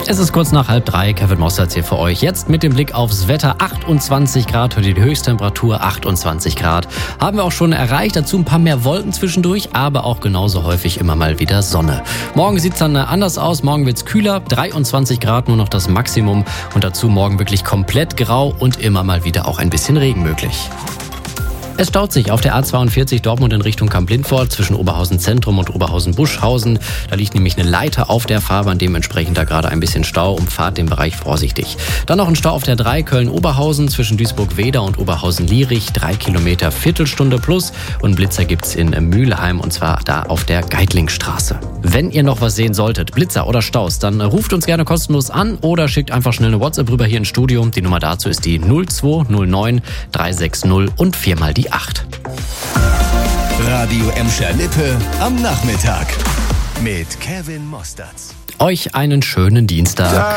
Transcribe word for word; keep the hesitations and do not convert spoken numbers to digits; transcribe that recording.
Es ist kurz nach halb drei, Kevin Mossertz hier für euch. Jetzt mit dem Blick aufs Wetter. achtundzwanzig Grad, heute die Höchsttemperatur achtundzwanzig Grad. Haben wir auch schon erreicht, dazu ein paar mehr Wolken zwischendurch, aber auch genauso häufig immer mal wieder Sonne. Morgen sieht's dann anders aus, morgen wird's kühler, dreiundzwanzig Grad nur noch das Maximum und dazu morgen wirklich komplett grau und immer mal wieder auch ein bisschen Regen möglich. Es staut sich auf der A zweiundvierzig Dortmund in Richtung Kamp-Lindfort zwischen Oberhausen Zentrum und Oberhausen Buschhausen. Da liegt nämlich eine Leiter auf der Fahrbahn, dementsprechend da gerade ein bisschen Stau. Umfahrt den Bereich vorsichtig. Dann noch ein Stau auf der drei Köln-Oberhausen zwischen Duisburg-Weder und Oberhausen-Lierich. Drei Kilometer, Viertelstunde plus. Und einen Blitzer gibt's in Mühlheim und zwar da auf der Geitlingstraße. Wenn ihr noch was sehen solltet, Blitzer oder Staus, dann ruft uns gerne kostenlos an oder schickt einfach schnell eine WhatsApp rüber hier ins Studio. Die Nummer dazu ist die null zwei null neun drei sechs null und viermal die acht. Radio Emscher Lippe am Nachmittag mit Kevin Mossertz. Euch einen schönen Dienstag.